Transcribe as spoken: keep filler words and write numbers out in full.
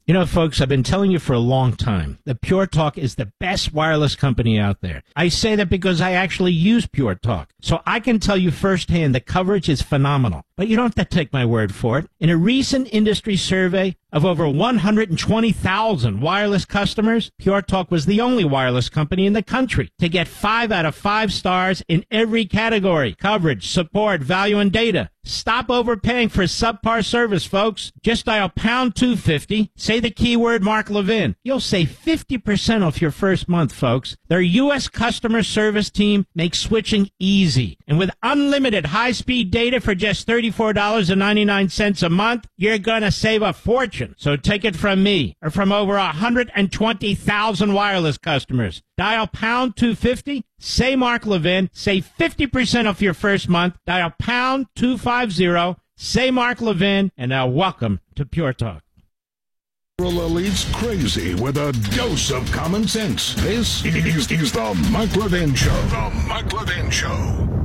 You know, folks, I've been telling you for a long time that Pure Talk is the best wireless company out there. I say that because I actually use Pure Talk, so I can tell you firsthand the coverage is phenomenal. But you don't have to take my word for it. In a recent industry survey of over one hundred twenty thousand wireless customers, Pure Talk was the only wireless company in the country to get five out of five stars in every category: coverage, support, value, and data. Stop overpaying for subpar service, folks. Just dial pound two fifty, say the keyword Mark Levin. You'll save fifty percent off your first month, folks. Their U S customer service team makes switching easy. And with unlimited high-speed data for just thirty-four dollars and ninety-nine cents a month, you're going to save a fortune. So take it from me, or from over one hundred twenty thousand wireless customers. Dial pound two fifty, say Mark Levin, save fifty percent off your first month. Dial pound two fifty, say Mark Levin, and now welcome to Pure Talk. Elite's crazy with a dose of common sense. This is, is the Mark Levin Show. The Mark Levin Show.